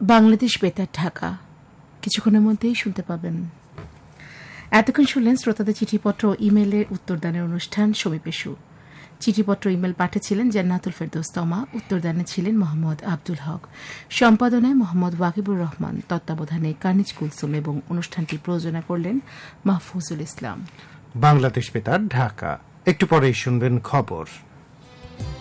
বাংলাদেশ বেতার ঢাকা কিছুক্ষণের মধ্যেই শুনতে পাবেন। এতক্ষণ শুনলেন শ্রোতাদের চিঠিপত্র ও ইমেইলের উত্তরদানের অনুষ্ঠান সমীপেশু। চিঠিপত্র ইমেল পাঠিয়েছিলেন জান্নাতুল ফেরদৌস তমা, উত্তরদানে ছিলেন মোহাম্মদ আব্দুল হক, সম্পাদনায় মোহাম্মদ ওয়াকিবুর রহমান, তত্ত্বাবধানে কানিজ কুলসুম এবং অনুষ্ঠানটি প্রযোজনা করলেন মাহফুজুল ইসলাম। বাংলাদেশ বেতার ঢাকা। একটু পরেই শুনবেন খবর।